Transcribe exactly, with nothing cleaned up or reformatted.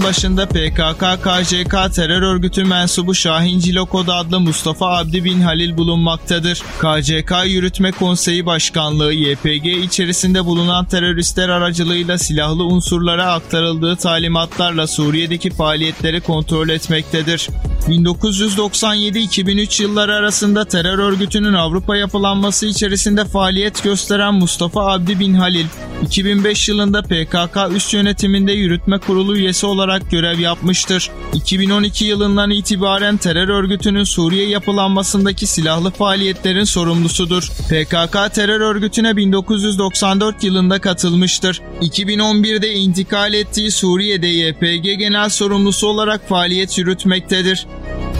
başında P K K K J K terör örgütü mensubu Şahin Cilokod adlı Mustafa Abdi bin Halil bulunmaktadır. K C K Yürütme Konseyi Başkanlığı Y P G içerisinde bulunan teröristler aracılığıyla silahlı unsurlara aktarıldığı talimatlarla Suriye'deki faaliyetleri kontrol etmektedir. bin dokuz yüz doksan yedi iki bin üç yılları arasında terör örgütünün Avrupa yapılanması içerisinde faaliyet gösteren Mustafa Abdi bin Halil, iki bin beş yılında P K K üst yönetiminde yürütme kurulu üyesi olarak görev yapmıştır. iki bin on iki yılından itibaren terör örgütünün Suriye yapılanmasındaki silahlı faaliyetlerin sorumlusudur. P K K terör örgütüne bin dokuz yüz doksan dört yılında katılmıştır. iki bin on birde intikal ettiği Suriye'de Y P G Genel Sorumlusu olarak faaliyet yürütmektedir.